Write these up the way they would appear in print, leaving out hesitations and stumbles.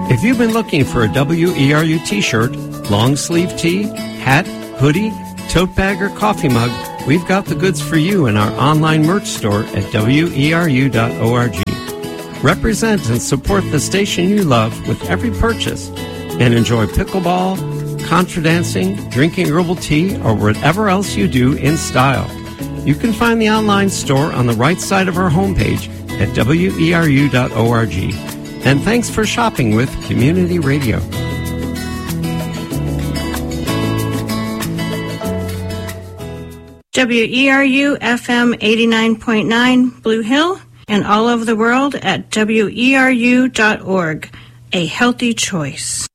If you've been looking for a WERU t-shirt, long sleeve tee, hat, hoodie, tote bag, or coffee mug, we've got the goods for you in our online merch store at weru.org. Represent and support the station you love with every purchase and enjoy pickleball, contra dancing, drinking herbal tea, or whatever else you do in style. You can find the online store on the right side of our homepage at weru.org. And thanks for shopping with Community Radio. WERU FM 89.9 Blue Hill and all over the world at weru.org. A healthy choice.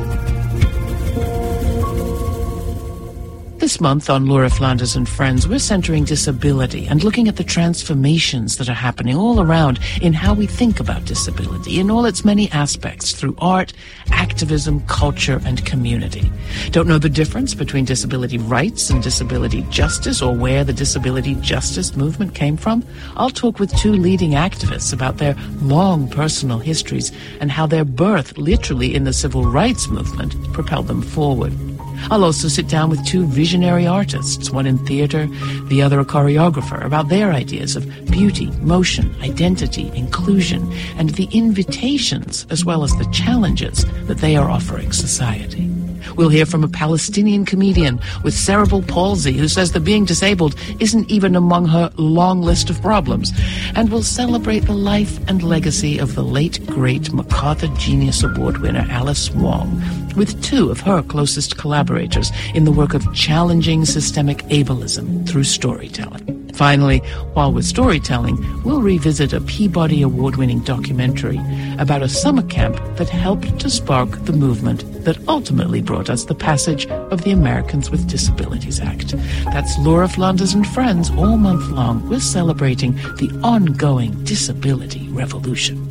This month on Laura Flanders and Friends, we're centering disability and looking at the transformations that are happening all around in how we think about disability in all its many aspects through art, activism, culture, and community. Don't know the difference between disability rights and disability justice or where the disability justice movement came from? I'll talk with two leading activists about their long personal histories and how their birth, literally in the civil rights movement, propelled them forward. I'll also sit down with two visionary artists, one in theater, the other a choreographer, about their ideas of beauty, motion, identity, inclusion, and the invitations as well as the challenges that they are offering society. We'll hear from a Palestinian comedian with cerebral palsy who says that being disabled isn't even among her long list of problems. And we'll celebrate the life and legacy of the late, great MacArthur Genius Award winner Alice Wong with two of her closest collaborators in the work of challenging systemic ableism through storytelling. Finally, while we're storytelling, we'll revisit a Peabody Award-winning documentary about a summer camp that helped to spark the movement that ultimately brought us the passage of the Americans with Disabilities Act. That's Laura Flanders and Friends all month long. We're celebrating the ongoing disability revolution.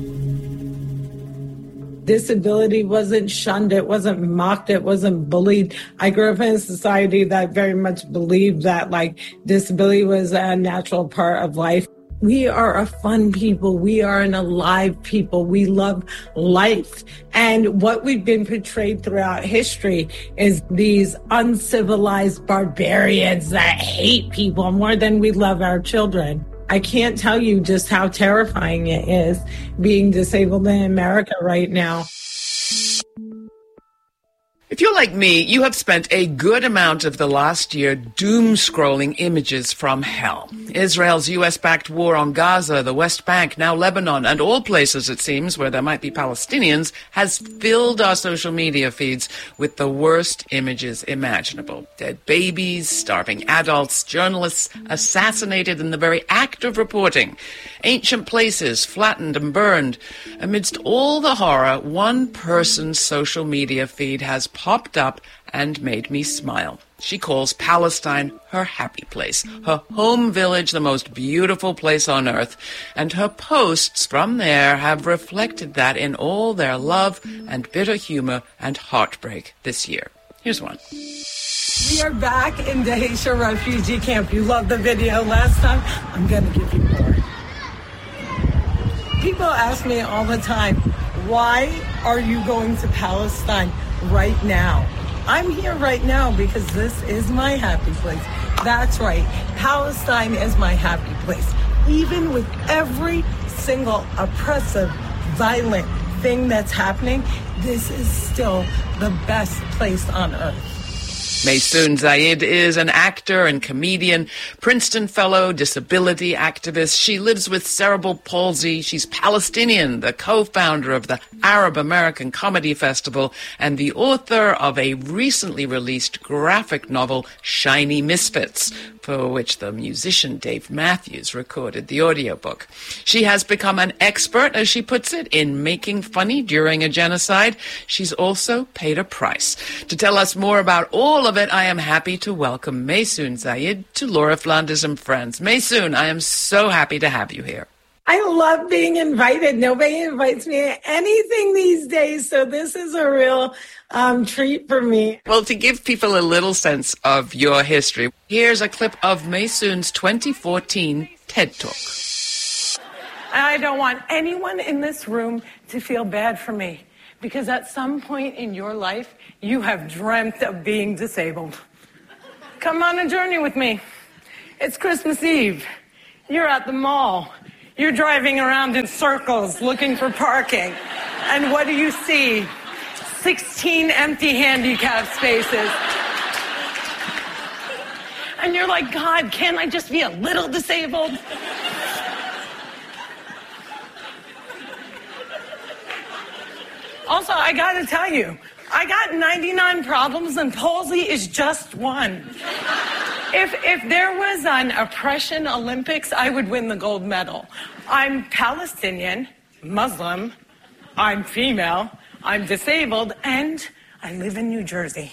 Disability wasn't shunned, it wasn't mocked, it wasn't bullied. I grew up in a society that very much believed that disability was a natural part of life. We are a fun people. We are an alive people. We love life. And what we've been portrayed throughout history is these uncivilized barbarians that hate people more than we love our children. I can't tell you just how terrifying it is being disabled in America right now. If you're like me, you have spent a good amount of the last year doom-scrolling images from hell. Israel's U.S.-backed war on Gaza, the West Bank, now Lebanon, and all places, it seems, where there might be Palestinians, has filled our social media feeds with the worst images imaginable. Dead babies, starving adults, journalists assassinated in the very act of reporting, ancient places flattened and burned. Amidst all the horror, one person's social media feed has popped up and made me smile. She calls Palestine her happy place, her home village the most beautiful place on earth, and her posts from there have reflected that in all their love and bitter humor and heartbreak this year. Here's one. We are back in Dheisheh refugee camp. You loved the video last time. I'm going to give you more. People ask me all the time, why are you going to Palestine right now? I'm here right now because this is my happy place. That's right. Palestine is my happy place. Even with every single oppressive, violent thing that's happening, this is still the best place on earth. Maysoon Zayid is an actor and comedian, Princeton Fellow, disability activist. She lives with cerebral palsy. She's Palestinian, the co-founder of the Arab American Comedy Festival, and the author of a recently released graphic novel, Shiny Misfits, for which the musician Dave Matthews recorded the audiobook. She has become an expert, as she puts it, in making funny during a genocide. She's also paid a price. To tell us more about all of it, I am happy to welcome Maysoon Zayid to Laura Flanders and Friends. Maysoon, I am so happy to have you here. I love being invited. Nobody invites me to anything these days, so this is a real treat for me. Well, to give people a little sense of your history, here's a clip of Maysoon's 2014 TED Talk. I don't want anyone in this room to feel bad for me, Because at some point in your life, you have dreamt of being disabled. Come on a journey with me. It's Christmas Eve. You're at the mall. You're driving around in circles looking for parking. And what do you see? 16 empty handicap spaces. And you're like, God, can't I just be a little disabled? Also, I gotta tell you, I got 99 problems and palsy is just one. If there was an oppression Olympics, I would win the gold medal. I'm Palestinian, Muslim, I'm female, I'm disabled, and I live in New Jersey.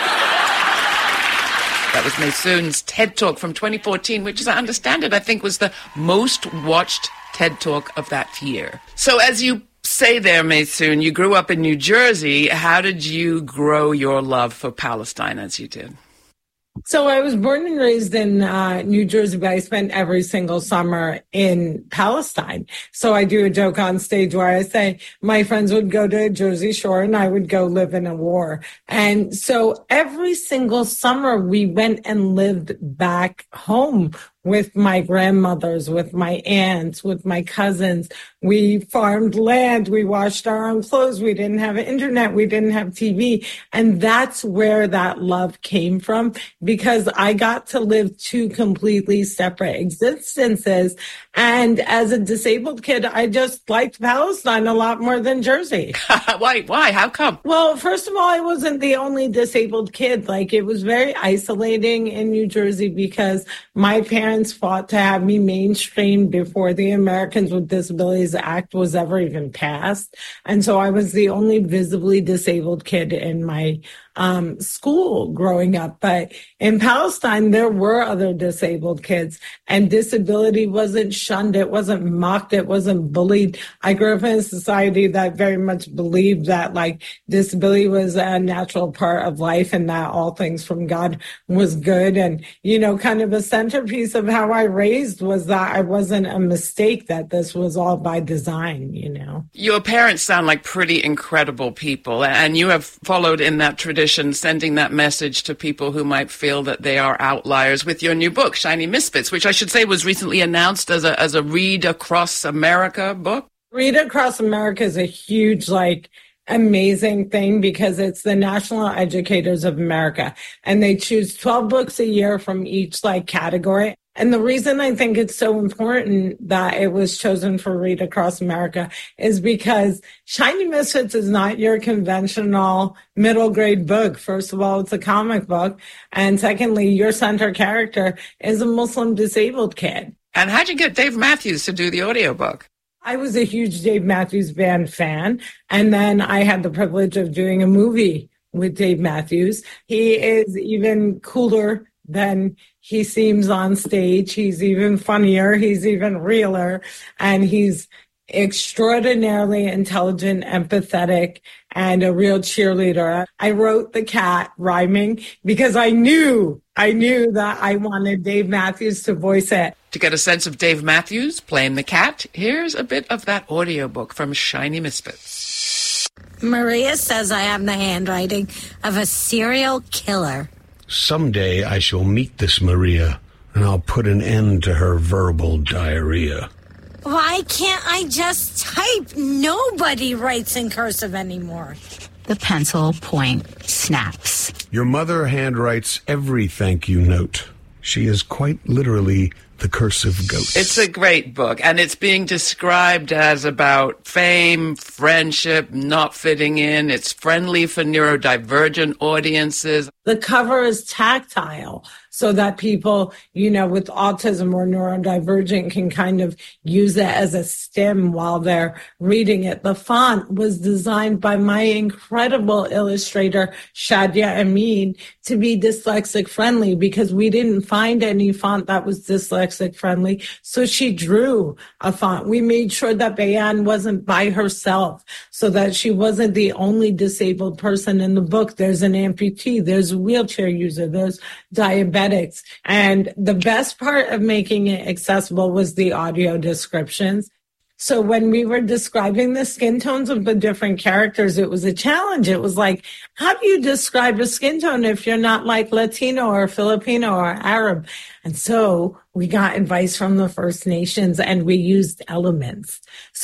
That was Maysoon's TED Talk from 2014, which, as I understand it, I think was the most watched TED Talk of that year. So as you say there, Maysoon, you grew up in New Jersey. How did you grow your love for Palestine as you did? So I was born and raised in New Jersey, but I spent every single summer in Palestine. So I do a joke on stage where I say my friends would go to Jersey Shore and I would go live in a war. And so every single summer we went and lived back home with my grandmothers, with my aunts, with my cousins. We farmed land. We washed our own clothes. We didn't have internet. We didn't have TV. And that's where that love came from, because I got to live two completely separate existences. And as a disabled kid, I just liked Palestine a lot more than Jersey. Why? How come? Well, first of all, I wasn't the only disabled kid. Like, it was very isolating in New Jersey because my parents fought to have me mainstreamed before the Americans with Disabilities Act was ever even passed. And so I was the only visibly disabled kid in my school growing up. But in Palestine, there were other disabled kids, and disability wasn't shunned. It wasn't mocked. It wasn't bullied. I grew up in a society that very much believed that, like, disability was a natural part of life and that all things from God was good. And, you know, kind of a centerpiece of how I raised was that I wasn't a mistake, that this was all by design, you know. Your parents sound like pretty incredible people, and you have followed in that tradition, sending that message to people who might feel that they are outliers with your new book, Shiny Misfits, which I should say was recently announced as a Read Across America book. Read Across America is a huge, amazing thing because it's the National Educators of America, and they choose 12 books a year from each category. And the reason I think it's so important that it was chosen for Read Across America is because Shiny Misfits is not your conventional middle grade book. First of all, it's a comic book. And secondly, your center character is a Muslim disabled kid. And how'd you get Dave Matthews to do the audiobook? I was a huge Dave Matthews Band fan. And then I had the privilege of doing a movie with Dave Matthews. He is even cooler than he seems on stage. He's even funnier. He's even realer. And he's extraordinarily intelligent, empathetic, and a real cheerleader. I wrote the cat rhyming because I knew that I wanted Dave Matthews to voice it. To get a sense of Dave Matthews playing the cat, here's a bit of that audiobook from Shiny Misfits. Maria says I have the handwriting of a serial killer. Someday I shall meet this Maria, and I'll put an end to her verbal diarrhea. Why can't I just type? Nobody writes in cursive anymore. The pencil point snaps. Your mother handwrites every thank you note. She is quite literally the cursive goat. It's a great book, and it's being described as about fame, friendship, not fitting in. It's friendly for neurodivergent audiences. The cover is tactile so that people, with autism or neurodivergent can kind of use it as a stim while they're reading it. The font was designed by my incredible illustrator, Shadia Amin, to be dyslexic friendly because we didn't find any font that was dyslexic friendly. So she drew a font. We made sure that Bayan wasn't by herself so that she wasn't the only disabled person in the book. There's an amputee, there's a wheelchair user, there's diabetics. And the best part of making it accessible was the audio descriptions. So when we were describing the skin tones of the different characters, it was a challenge. It was like, how do you describe a skin tone if you're not like Latino or Filipino or Arab? And so we got advice from the First Nations and we used elements.